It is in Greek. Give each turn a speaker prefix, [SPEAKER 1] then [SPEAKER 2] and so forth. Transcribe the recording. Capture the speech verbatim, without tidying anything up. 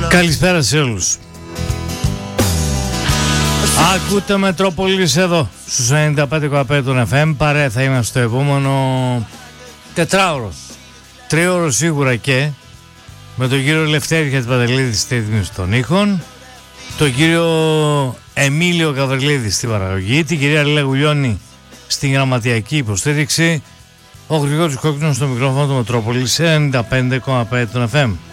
[SPEAKER 1] Καλησπέρα σε όλους. Ακούτε Μετρόπολης εδώ στους ενενήντα πέντε κόμμα πέντε των εφ εμ. Παρέα θα είμαστε στο επόμενο τετράωρο, τριώρο σίγουρα, και με τον κύριο Λευτέρη Χατζηπαντελίδη στη ρύθμιση των ήχων, τον κύριο Εμίλιο Καβριλίδη στην παραγωγή, την κυρία Λέλα Γουλιώνη στην γραμματιακή υποστήριξη, ο Γρηγόρης Κόκκινος στο μικρόφωνο του Μετρόπολης ενενήντα πέντε κόμμα πέντε των εφ εμ.